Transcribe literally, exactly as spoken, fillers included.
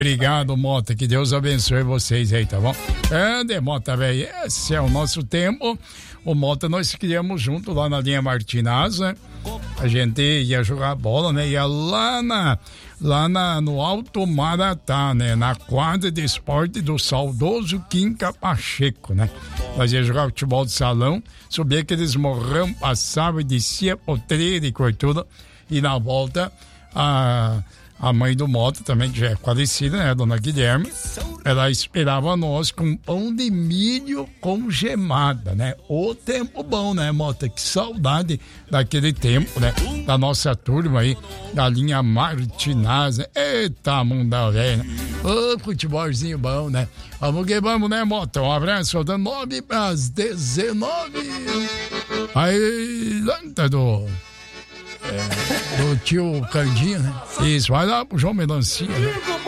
Obrigado, Mota, que Deus abençoe vocês aí, tá bom? Ande, Mota, velho, esse é o nosso tempo. O Mota nós criamos junto lá na linha Martinaz, né? A gente ia jogar bola, né? Ia lá na, lá na, no Alto Maratá, né? Na quadra de esporte do saudoso Quinca Pacheco, né? Nós ia jogar futebol de salão, subia aqueles morrão, passava e descia o trilho e coituda, e na volta a... A mãe do Mota também, que já é falecida, né? A dona Guilherme, ela esperava nós com pão de milho com gemada, né? O tempo bom, né, Mota? Que saudade daquele tempo, né? Da nossa turma aí, da linha Martinaz, né? Eita, mundão velho, né? Ô, futebolzinho bom, né? Vamos que vamos, né, Mota? Um abraço, faltando nove para as dezenove. Aí, lanta do... É, do tio Candinho, né? Isso, vai lá pro João Melancia, né?